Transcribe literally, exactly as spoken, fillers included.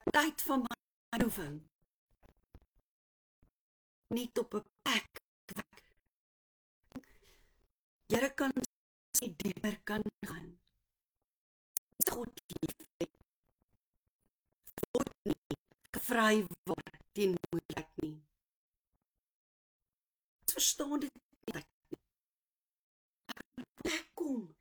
tyd van manoeuvring. Niet op 'n plek. Here kan sy dieper kan gaan. God lief hê. Word nie gevry word teen moeilikheid nie. Ons verstaan dit nie. Plek kom